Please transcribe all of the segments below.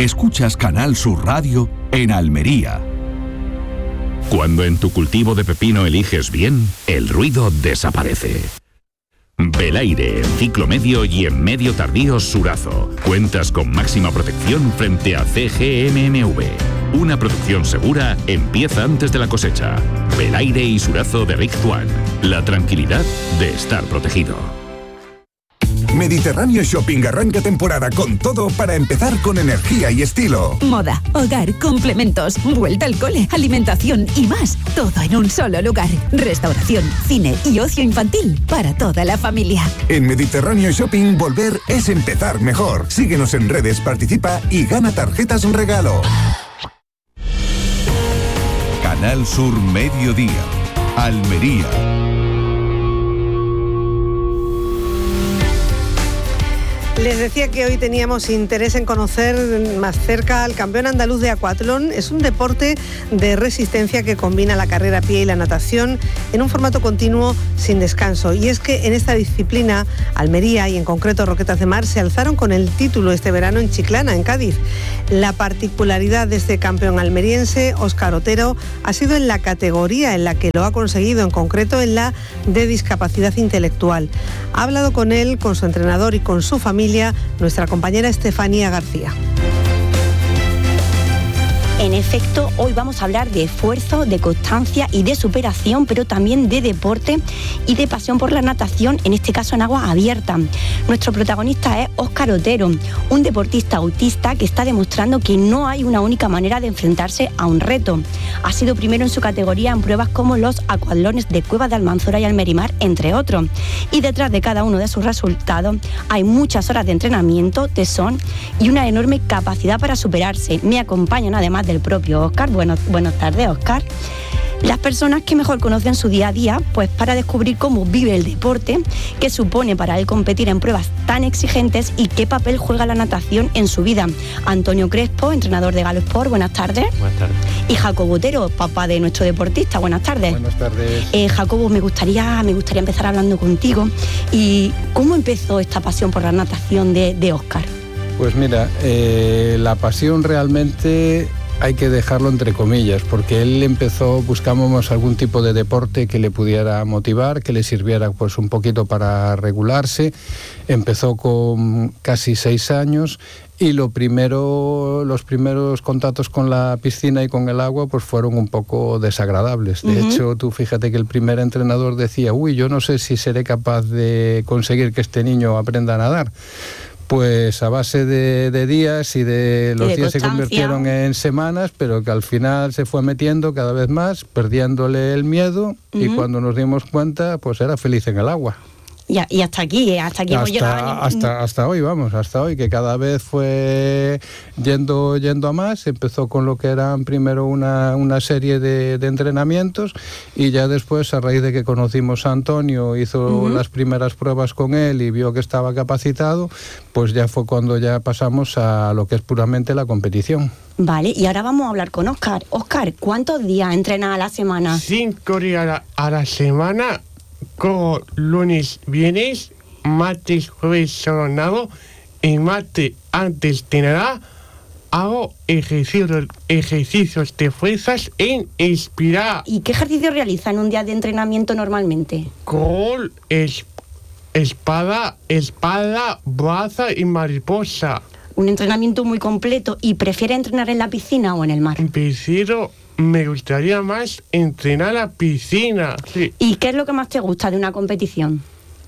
Escuchas Canal Sur Radio en Almería. Cuando en tu cultivo de pepino eliges bien, el ruido desaparece. Belaire, en ciclo medio y en medio tardío Surazo. Cuentas con máxima protección frente a CGMMV. Una producción segura empieza antes de la cosecha. Belaire y Surazo de Rick One. La tranquilidad de estar protegido. Mediterráneo Shopping arranca temporada con todo para empezar con energía y estilo. Moda, hogar, complementos, vuelta al cole, alimentación y más. Todo en un solo lugar. Restauración, cine y ocio infantil para toda la familia. En Mediterráneo Shopping volver es empezar mejor. Síguenos en redes, participa y gana tarjetas regalo. Canal Sur Mediodía, Almería. Les decía que hoy teníamos interés en conocer más cerca al campeón andaluz de acuatlón. Es un deporte de resistencia que combina la carrera a pie y la natación en un formato continuo sin descanso. Y es que en esta disciplina, Almería y en concreto Roquetas de Mar se alzaron con el título este verano en Chiclana, en Cádiz. La particularidad de este campeón almeriense, Óscar Otero, ha sido en la categoría en la que lo ha conseguido, en concreto en la de discapacidad intelectual. Ha hablado con él, con su entrenador y con su familia, nuestra compañera Estefanía García. En efecto, hoy vamos a hablar de esfuerzo, de constancia y de superación, pero también de deporte y de pasión por la natación, en este caso en agua abierta. Nuestro protagonista es Óscar Otero, un deportista autista que está demostrando que no hay una única manera de enfrentarse a un reto. Ha sido primero en su categoría en pruebas como los acuatlones de Cuevas de Almanzora y Almerimar, entre otros. Y detrás de cada uno de sus resultados hay muchas horas de entrenamiento, tesón y una enorme capacidad para superarse. Me acompañan además del propio Óscar. Buenas tardes, Óscar. Las personas que mejor conocen su día a día, pues para descubrir cómo vive el deporte, qué supone para él competir en pruebas tan exigentes y qué papel juega la natación en su vida. Antonio Crespo, entrenador de Galo Sport, buenas tardes. Buenas tardes. Y Jacobo Otero, papá de nuestro deportista, buenas tardes. Buenas tardes. Jacobo, me gustaría empezar hablando contigo. ¿Y cómo empezó esta pasión por la natación de Óscar? Pues mira, la pasión realmente hay que dejarlo entre comillas, porque él buscábamos algún tipo de deporte que le pudiera motivar, que le sirviera pues un poquito para regularse. Empezó con casi 6 años y los primeros contactos con la piscina y con el agua pues fueron un poco desagradables. De hecho, tú fíjate que el primer entrenador decía, yo no sé si seré capaz de conseguir que este niño aprenda a nadar. Pues a base de días y de los días se convirtieron en semanas, pero que al final se fue metiendo cada vez más, perdiéndole el miedo y cuando nos dimos cuenta, pues era feliz en el agua. Y hasta aquí hemos llegado. Hasta hoy, que cada vez fue yendo a más. Empezó con lo que eran primero una serie de entrenamientos y ya después, a raíz de que conocimos a Antonio, hizo las primeras pruebas con él y vio que estaba capacitado, pues ya fue cuando ya pasamos a lo que es puramente la competición. Vale, y ahora vamos a hablar con Óscar. Óscar, ¿cuántos días entrenas a la semana? 5 días a la semana. Como lunes, viernes, martes, jueves, sábado y martes antes de nada hago ejercicios de fuerzas en espiral. ¿Y qué ejercicio realiza en un día de entrenamiento normalmente? Con espada, braza y mariposa. Un entrenamiento muy completo. ¿Y prefiere entrenar en la piscina o en el mar? Me gustaría más entrenar la piscina. Sí. ¿Y qué es lo que más te gusta de una competición?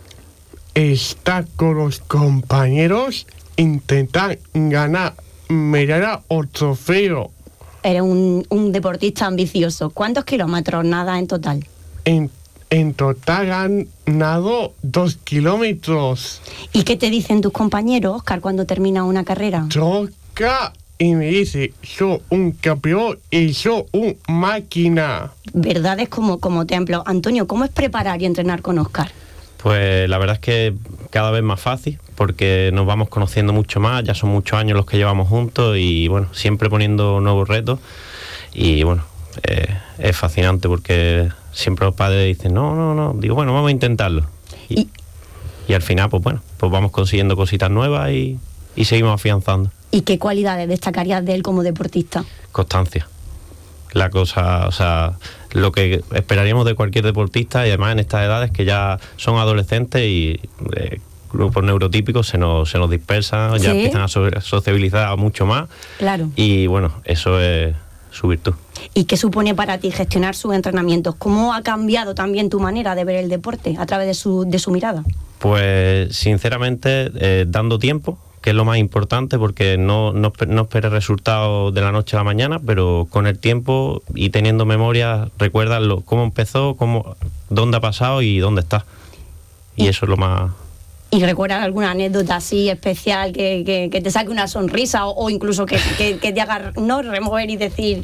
Estar con los compañeros, intentar ganar medalla o trofeo. Eres un deportista ambicioso. ¿Cuántos kilómetros nadas en total? En total han nadado 2 kilómetros. ¿Y qué te dicen tus compañeros, Óscar, cuando termina una carrera? Choca y me dice, soy un campeón y soy un máquina. Verdades como templo. Antonio, ¿cómo es preparar y entrenar con Óscar? Pues la verdad es que cada vez más fácil, porque nos vamos conociendo mucho más, ya son muchos años los que llevamos juntos y bueno, siempre poniendo nuevos retos y bueno, es fascinante porque siempre los padres dicen, no, digo, bueno, vamos a intentarlo. Y al final, pues bueno, pues vamos consiguiendo cositas nuevas y seguimos afianzando. ¿Y qué cualidades destacarías de él como deportista? Constancia. La cosa, o sea, lo que esperaríamos de cualquier deportista, y además en estas edades que ya son adolescentes y grupos neurotípicos se nos dispersan, ya empiezan a sociabilizar mucho más. Claro. Y bueno, eso es su virtud. ¿Y qué supone para ti gestionar sus entrenamientos? ¿Cómo ha cambiado también tu manera de ver el deporte a través de su mirada? Pues sinceramente, dando tiempo, que es lo más importante, porque no esperes resultados de la noche a la mañana, pero con el tiempo y teniendo memoria recuerdas cómo empezó, dónde ha pasado y dónde está. Y eso es lo más... ¿Y recuerdas alguna anécdota así especial que te saque una sonrisa o incluso que te haga remover y decir...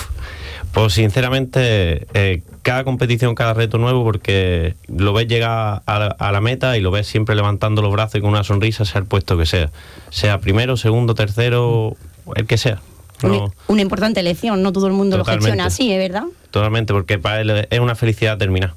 Pues sinceramente, cada competición, cada reto nuevo, porque lo ves llegar a la meta y lo ves siempre levantando los brazos y con una sonrisa, sea el puesto que sea primero, segundo, tercero, el que sea. No, una importante lección, no todo el mundo totalmente, lo gestiona así, ¿es verdad? Totalmente, porque para él es una felicidad terminar.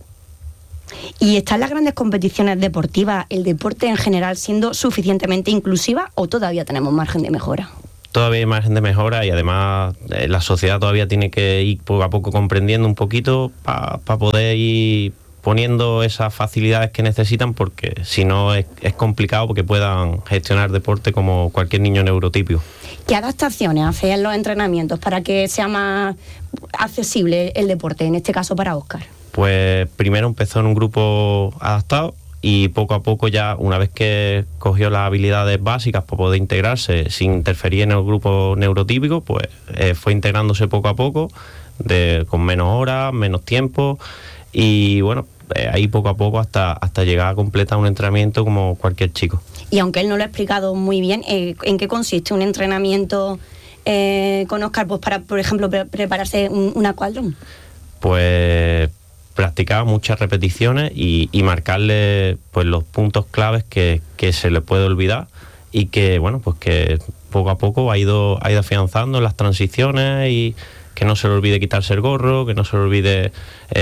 ¿Y están las grandes competiciones deportivas, el deporte en general, siendo suficientemente inclusiva o todavía tenemos margen de mejora? Todavía hay margen de mejora y además la sociedad todavía tiene que ir poco a poco comprendiendo un poquito para poder ir poniendo esas facilidades que necesitan, porque si no es complicado porque puedan gestionar deporte como cualquier niño neurotípico. ¿Qué adaptaciones hacen en los entrenamientos para que sea más accesible el deporte, en este caso para Óscar? Pues primero empezó en un grupo adaptado y poco a poco ya, una vez que cogió las habilidades básicas para poder integrarse sin interferir en el grupo neurotípico, pues fue integrándose poco a poco, con menos horas, menos tiempo, y bueno, ahí poco a poco hasta llegar a completar un entrenamiento como cualquier chico. Y aunque él no lo ha explicado muy bien, ¿en qué consiste un entrenamiento con Óscar, pues para, por ejemplo, prepararse un aquatlón? Pues practicaba muchas repeticiones y marcarle pues los puntos claves que se le puede olvidar, y que bueno, pues que poco a poco ha ido afianzando en las transiciones, y que no se le olvide quitarse el gorro, que no se le olvide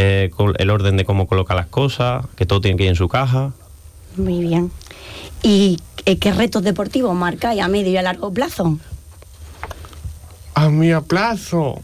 el orden de cómo coloca las cosas, que todo tiene que ir en su caja. Muy bien. ¿Y qué retos deportivos marcáis a medio y a largo plazo? A medio plazo.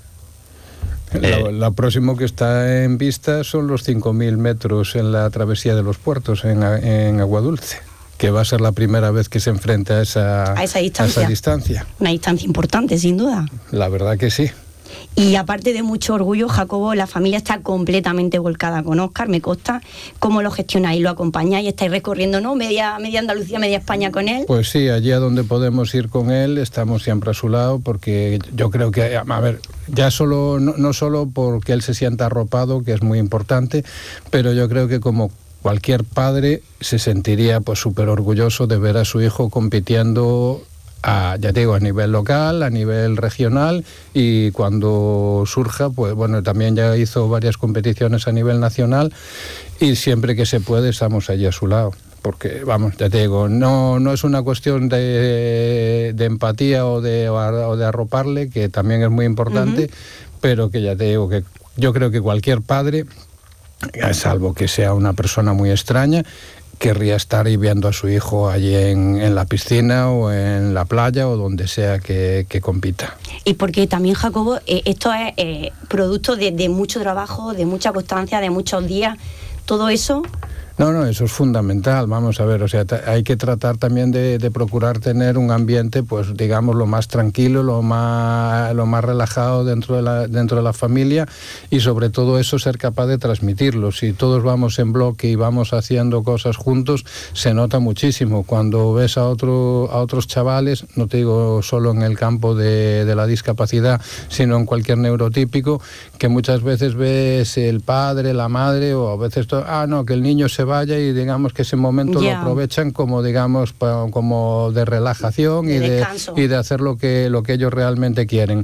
Lo próximo que está en vista son los 5.000 metros en la travesía de los puertos en Aguadulce, que va a ser la primera vez que se enfrenta a esa distancia. Una distancia importante, sin duda. La verdad que sí. Y aparte de mucho orgullo, Jacobo, la familia está completamente volcada con Óscar, me consta. ¿Cómo lo gestionáis? ¿Lo acompañáis? ¿Estáis recorriendo, no, media Andalucía, media España con él? Pues sí, allí a donde podemos ir con él, estamos siempre a su lado, porque yo creo que, a ver, ya no solo porque él se sienta arropado, que es muy importante, pero yo creo que como cualquier padre se sentiría pues súper orgulloso de ver a su hijo compitiendo ya te digo, a nivel local, a nivel regional, y cuando surja, pues bueno, también ya hizo varias competiciones a nivel nacional, y siempre que se puede estamos allí a su lado. Porque, vamos, ya te digo, no es una cuestión de empatía o de arroparle, que también es muy importante, pero que ya te digo que yo creo que cualquier padre, salvo que sea una persona muy extraña, querría estar y viendo a su hijo allí en la piscina o en la playa o donde sea que compita. Y porque también, Jacobo, esto es producto de mucho trabajo, de mucha constancia, de muchos días, todo eso... No, eso es fundamental, vamos a ver, o sea, hay que tratar también de procurar tener un ambiente, pues digamos, lo más tranquilo, lo más relajado dentro de la familia, y sobre todo eso ser capaz de transmitirlo. Si todos vamos en bloque y vamos haciendo cosas juntos, se nota muchísimo. Cuando ves a otros chavales, no te digo solo en el campo de la discapacidad, sino en cualquier neurotípico, que muchas veces ves el padre, la madre, o a veces que el niño se vaya, y digamos que ese momento lo aprovechan como, digamos, como de relajación y de hacer lo que ellos realmente quieren.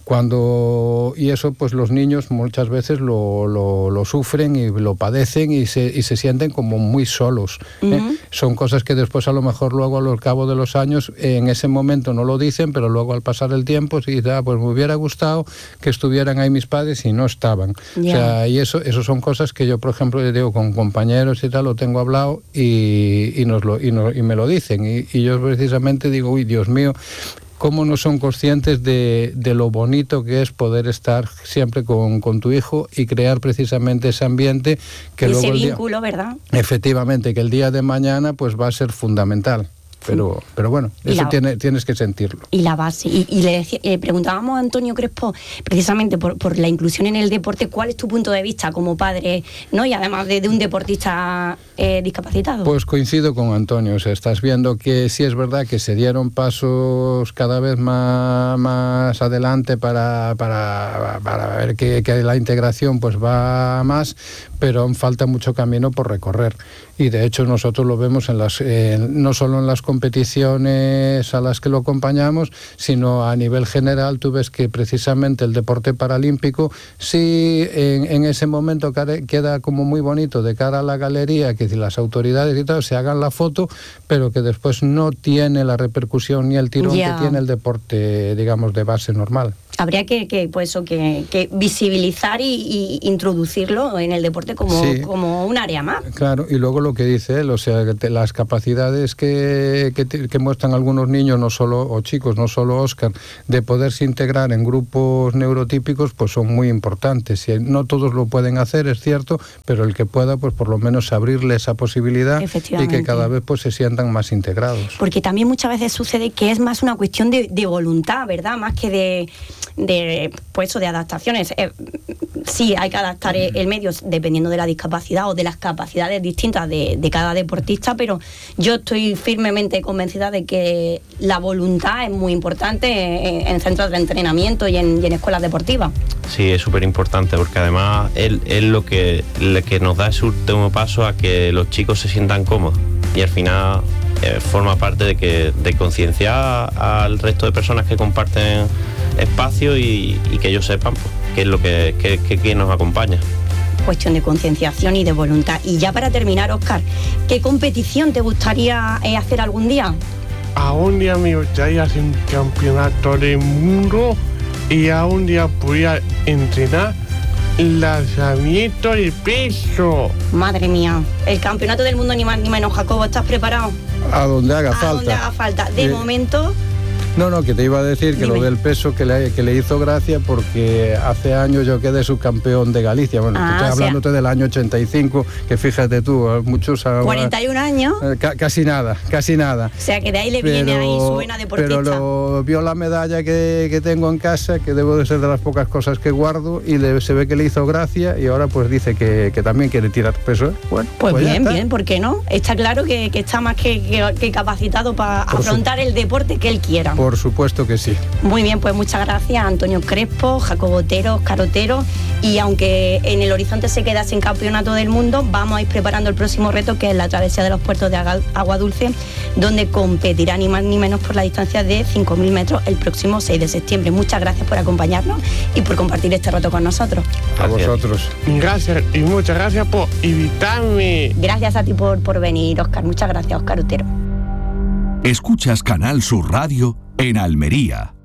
Y eso, pues los niños muchas veces lo sufren y lo padecen y se sienten como muy solos. Son cosas que después a lo mejor luego al cabo de los años, en ese momento no lo dicen, pero luego al pasar el tiempo se dice, pues me hubiera gustado que estuvieran ahí mis padres, y no estaban. O sea, y eso son cosas que yo, por ejemplo, digo, con compañeros y tal, lo tengo hablado y me lo dicen. Y yo precisamente digo, uy, Dios mío, cómo no son conscientes de lo bonito que es poder estar siempre con tu hijo y crear precisamente ese ambiente que ese luego vínculo, ¿verdad? Efectivamente, que el día de mañana pues va a ser fundamental. Pero bueno, eso tienes que sentirlo. Y la base. Y le preguntábamos a Antonio Crespo, precisamente por la inclusión en el deporte, ¿cuál es tu punto de vista como padre, ¿no? Y además de un deportista discapacitado? Pues coincido con Antonio. O sea, estás viendo que sí es verdad que se dieron pasos cada vez más adelante para ver que la integración pues va más, pero aún falta mucho camino por recorrer. Y de hecho nosotros lo vemos no solo en las competiciones a las que lo acompañamos, sino a nivel general. Tú ves que precisamente el deporte paralímpico sí en ese momento queda como muy bonito de cara a la galería, que las autoridades y todo se hagan la foto, pero que después no tiene la repercusión ni el tirón que tiene el deporte, digamos, de base normal. Habría que visibilizar y introducirlo en el deporte como un área más. Claro, y luego lo que dice él, o sea, las capacidades que muestran algunos niños, chicos, no solo Óscar, de poderse integrar en grupos neurotípicos, pues son muy importantes. Y no todos lo pueden hacer, es cierto, pero el que pueda, pues por lo menos abrirle esa posibilidad y que cada vez pues se sientan más integrados. Porque también muchas veces sucede que es más una cuestión de voluntad, ¿verdad? Más que de adaptaciones. Sí, hay que adaptar el medio dependiendo de la discapacidad o de las capacidades distintas de cada deportista, pero yo estoy firmemente convencida de que la voluntad es muy importante en centros de entrenamiento y en escuelas deportivas. Sí, es súper importante, porque además es lo que nos da ese último paso a que los chicos se sientan cómodos, y al final forma parte de concienciar al resto de personas que comparten espacio y que ellos sepan pues, qué es lo que nos acompaña. Cuestión de concienciación y de voluntad. Y ya para terminar, Óscar, ¿qué competición te gustaría hacer algún día? A un día me gustaría hacer un campeonato del mundo y a un día podría entrenar lanzamiento de peso. Madre mía, el campeonato del mundo ni más ni menos. Jacobo, ¿estás preparado? A donde haga falta. A donde haga falta. De momento... No, que te iba a decir que Dime. Lo del peso que le hizo gracia porque hace años yo quedé subcampeón de Galicia. Bueno, estoy hablándote del año 85, que fíjate tú, muchos... 41 años. Casi nada. O sea, que de ahí le viene ahí su vena deportista. Pero vio la medalla que tengo en casa, que debo de ser de las pocas cosas que guardo, y se ve que le hizo gracia, y ahora pues dice que también quiere tirar peso. Bueno, pues bien, ¿por qué no? Está claro que está más que capacitado para afrontar el deporte que él quiera. Por supuesto que sí. Muy bien, pues muchas gracias a Antonio Crespo, Jacobo Otero, Óscar Otero, y aunque en el horizonte se quedase en campeonato del mundo, vamos a ir preparando el próximo reto, que es la travesía de los puertos de Agua Dulce, donde competirá ni más ni menos por la distancia de 5.000 metros el próximo 6 de septiembre. Muchas gracias por acompañarnos y por compartir este rato con nosotros. A vosotros. Gracias, y muchas gracias por invitarme. Gracias a ti por venir, Óscar. Muchas gracias, Óscar Otero. Escuchas Canal Sur Radio en Almería.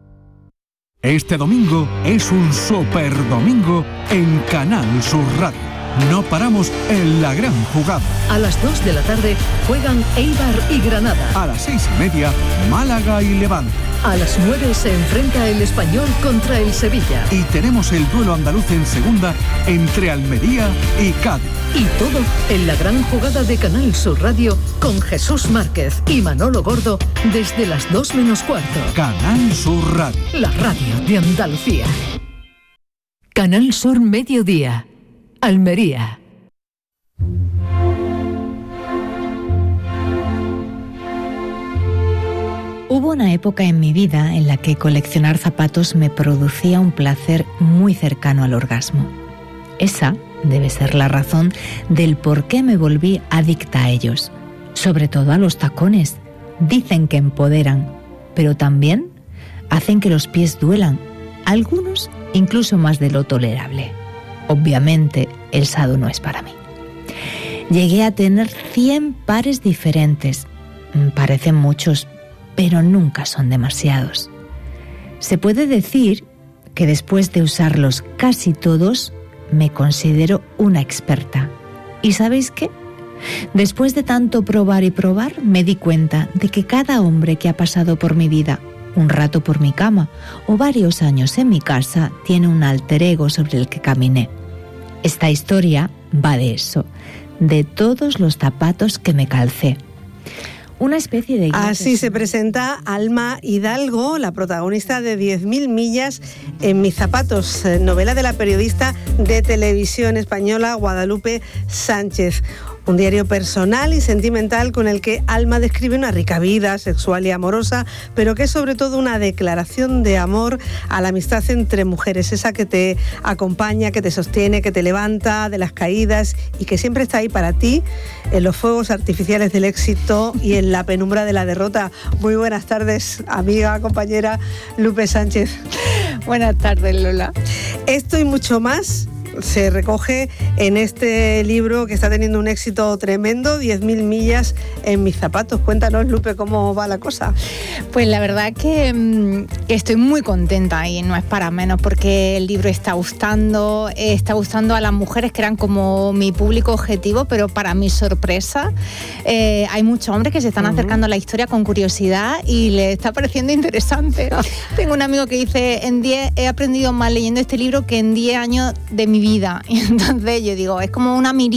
Este domingo es un super domingo en Canal Sur Radio. No paramos en la gran jugada. A las 2 de la tarde juegan Eibar y Granada. A las 6:30, Málaga y Levante. A las 9 se enfrenta el Español contra el Sevilla. Y tenemos el duelo andaluz en segunda entre Almería y Cádiz. Y todo en la gran jugada de Canal Sur Radio con Jesús Márquez y Manolo Gordo desde las 2 menos cuarto. Canal Sur Radio. La radio de Andalucía. Canal Sur Mediodía. Almería. Hubo una época en mi vida en la que coleccionar zapatos me producía un placer muy cercano al orgasmo. Esa debe ser la razón del por qué me volví adicta a ellos, sobre todo a los tacones. Dicen que empoderan, pero también hacen que los pies duelan, algunos incluso más de lo tolerable. Obviamente, el sado no es para mí. Llegué a tener 100 pares diferentes. Parecen muchos, pero nunca son demasiados. Se puede decir que después de usarlos casi todos, me considero una experta. ¿Y sabéis qué? Después de tanto probar y probar, me di cuenta de que cada hombre que ha pasado por mi vida un rato por mi cama o varios años en mi casa, tiene un alter ego sobre el que caminé. Esta historia va de eso, de todos los zapatos que me calcé. Una especie de guía. Así se presenta Alma Hidalgo, la protagonista de 10.000 millas en mis zapatos, novela de la periodista de Televisión Española Guadalupe Sánchez. Un diario personal y sentimental con el que Alma describe una rica vida sexual y amorosa, pero que es sobre todo una declaración de amor a la amistad entre mujeres, esa que te acompaña, que te sostiene, que te levanta de las caídas y que siempre está ahí para ti en los fuegos artificiales del éxito y en la penumbra de la derrota. Muy buenas tardes, amiga, compañera Lupe Sánchez. Buenas tardes, Lola. Esto y mucho más se recoge en este libro que está teniendo un éxito tremendo, 10.000 millas en mis zapatos. Cuéntanos, Lupe, cómo va la cosa. Pues la verdad que estoy muy contenta y no es para menos, porque el libro está gustando a las mujeres que eran como mi público objetivo, pero para mi sorpresa hay muchos hombres que se están acercando a la historia con curiosidad y les está pareciendo interesante. Tengo un amigo que dice, he aprendido más leyendo este libro que en 10 años de mi vida. Y entonces yo digo, es como una mirilla